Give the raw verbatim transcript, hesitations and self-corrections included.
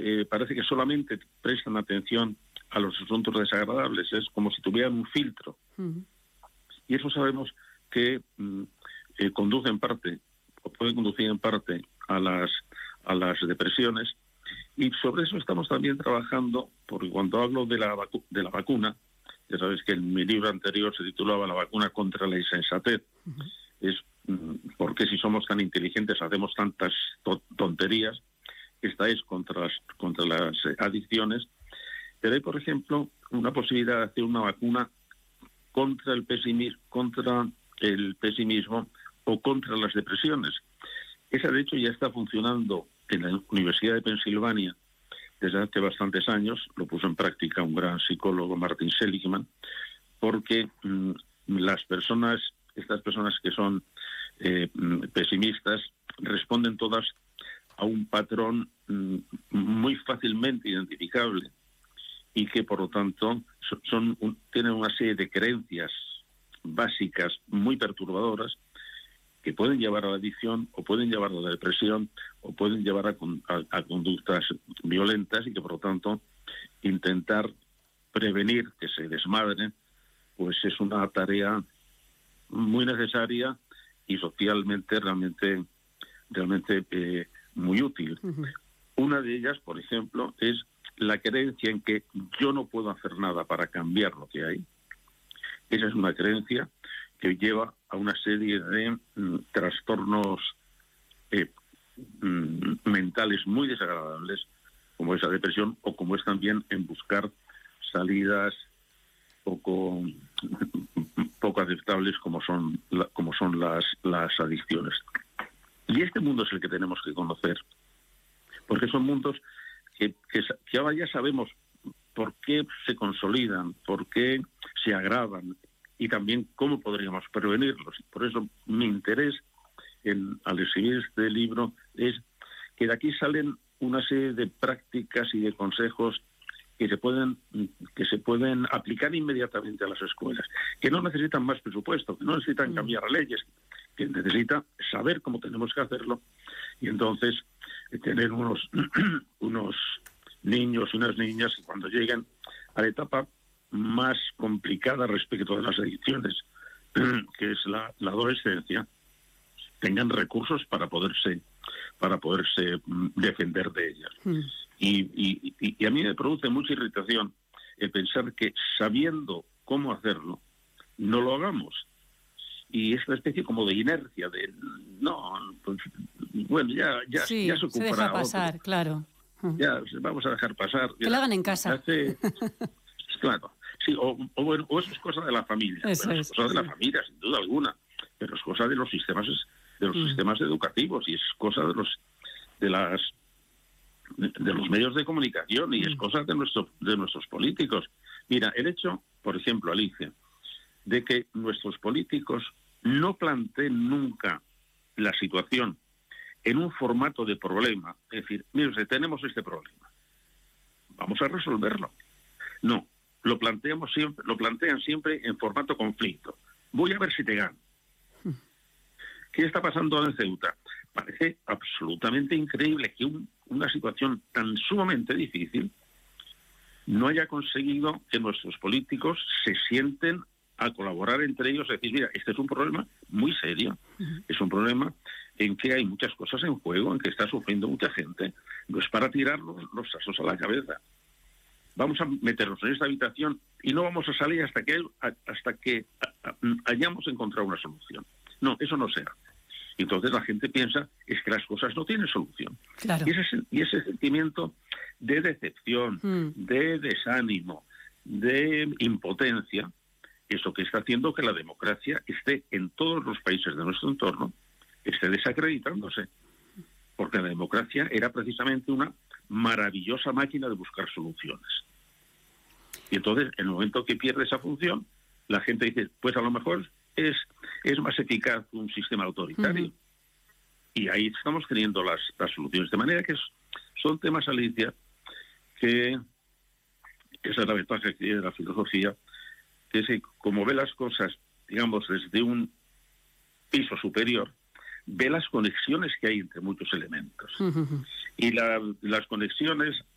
eh, parece que solamente prestan atención a los asuntos desagradables, es como si tuvieran un filtro. Uh-huh. Y eso sabemos que mm, eh, conduce en parte, o puede conducir en parte, a las, a las depresiones. Y sobre eso estamos también trabajando, porque cuando hablo de la, vacu- de la vacuna, ya sabes que en mi libro anterior se titulaba La vacuna contra la insensatez. Uh-huh. Es mm, ¿por qué si somos tan inteligentes hacemos tantas to- tonterías? Esta es contra las, contra las eh, adicciones. Pero hay, por ejemplo, una posibilidad de hacer una vacuna contra el pesimismo, contra el pesimismo o contra las depresiones. Esa, de hecho, ya está funcionando en la Universidad de Pensilvania desde hace bastantes años. Lo puso en práctica un gran psicólogo, Martin Seligman, porque mmm, las personas, estas personas que son eh, pesimistas, responden todas a un patrón mmm, muy fácilmente identificable y que, por lo tanto, son, son un, tienen una serie de creencias básicas muy perturbadoras que pueden llevar a la adicción o pueden llevar a la depresión o pueden llevar a, a, a conductas violentas y que, por lo tanto, intentar prevenir que se desmadren, pues es una tarea muy necesaria y socialmente realmente, realmente eh, muy útil. Uh-huh. Una de ellas, por ejemplo, es la creencia en que yo no puedo hacer nada para cambiar lo que hay. Esa es una creencia que lleva a una serie de mm, trastornos eh, mm, mentales muy desagradables, como esa depresión, o como es también en buscar salidas poco, poco aceptables como son, la, como son las, las adicciones. Y este mundo es el que tenemos que conocer, porque son mundos que, que, que ahora ya sabemos por qué se consolidan, por qué se agravan, y también cómo podríamos prevenirlos. Por eso mi interés en, al escribir este libro es que de aquí salen una serie de prácticas y de consejos que se pueden que se pueden aplicar inmediatamente a las escuelas, que no necesitan más presupuesto, que no necesitan cambiar leyes, que necesitan saber cómo tenemos que hacerlo y entonces tener unos unos niños y unas niñas que cuando lleguen a la etapa más complicada respecto de las adicciones, que es la, la adolescencia, tengan recursos para poderse para poderse defender de ellas. Mm. Y, y, y a mí me produce mucha irritación el pensar que sabiendo cómo hacerlo, no lo hagamos. Y esta especie como de inercia, de no, pues, bueno, ya, ya, sí, ya se ocupará. Se deja pasar, otro. claro. Ya, vamos a dejar pasar. Que lo hagan en casa. Hace, claro, sí, o, o, bueno, o eso es cosa de la familia. Eso bueno, es, es cosa sí. de la familia, sin duda alguna, pero es cosa de los sistemas de los mm. sistemas educativos y es cosa de los de las de, de los medios de comunicación y mm. es cosa de nuestros de nuestros políticos. Mira, el hecho, por ejemplo, Alicia, de que nuestros políticos no planteen nunca la situación en un formato de problema, es decir, mire, tenemos este problema, vamos a resolverlo. No, lo planteamos siempre, lo plantean siempre en formato conflicto. Voy a ver si te gano. ¿Qué está pasando en Ceuta? Parece absolutamente increíble que un, una situación tan sumamente difícil no haya conseguido que nuestros políticos se sienten a colaborar entre ellos, es decir, mira, este es un problema muy serio, uh-huh. es un problema en que hay muchas cosas en juego, en que está sufriendo mucha gente, no es para tirar los, los asos a la cabeza. Vamos a meternos en esta habitación y no vamos a salir hasta que hasta que hayamos encontrado una solución. No, eso no se hace. Entonces la gente piensa es que las cosas no tienen solución. Claro. Y, ese, y ese sentimiento de decepción, mm. de desánimo, de impotencia, eso que está haciendo que la democracia esté en todos los países de nuestro entorno, esté desacreditándose. Porque la democracia era precisamente una maravillosa máquina de buscar soluciones. Y entonces, en el momento que pierde esa función, la gente dice, pues a lo mejor es, es más eficaz un sistema autoritario. Uh-huh. Y ahí estamos teniendo las, las soluciones. De manera que es, son temas, Alicia, que esa es la ventaja que tiene la filosofía, que es que como ve las cosas, digamos, desde un piso superior, ve las conexiones que hay entre muchos elementos. Uh-huh. Y la, las conexiones